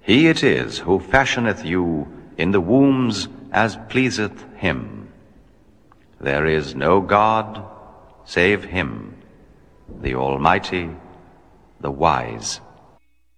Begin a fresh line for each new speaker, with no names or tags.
He it is who fashioneth you in the wombs as pleaseth him. There is no God save him, the Almighty, the Wise.